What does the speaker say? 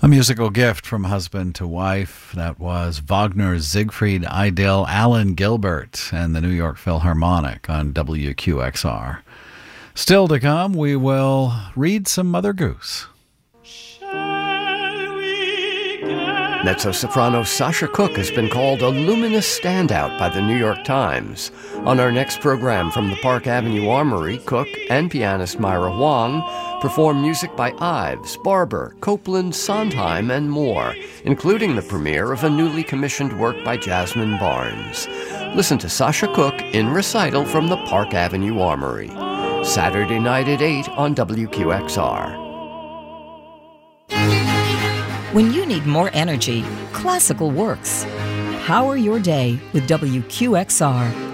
A musical gift from husband to wife. That was Wagner's Siegfried Idyll, Alan Gilbert, and the New York Philharmonic on WQXR. Still to come, we will read some Mother Goose. Mezzo-soprano Sasha Cooke has been called a luminous standout by the New York Times. On our next program from the Park Avenue Armory, Cooke and pianist Myra Huang perform music by Ives, Barber, Copland, Sondheim, and more, including the premiere of a newly commissioned work by Jasmine Barnes. Listen to Sasha Cooke in recital from the Park Avenue Armory. Saturday night at 8 on WQXR. When you need more energy, classical works. Power your day with WQXR.